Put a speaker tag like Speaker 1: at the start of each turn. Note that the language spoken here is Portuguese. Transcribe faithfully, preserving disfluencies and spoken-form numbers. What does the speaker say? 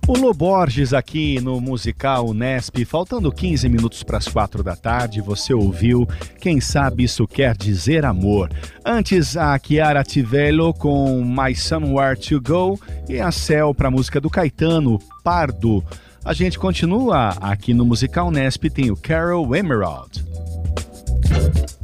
Speaker 1: O Lô Borges aqui no Musical Unesp, faltando quinze minutos para as quatro da tarde, você ouviu Quem Sabe Isso Quer Dizer Amor. Antes, a Chiara Tivello com My Somewhere to Go e a Cel para a música do Caetano, Pardo. A gente continua aqui no Musical Unesp, tem o Carol Emerald.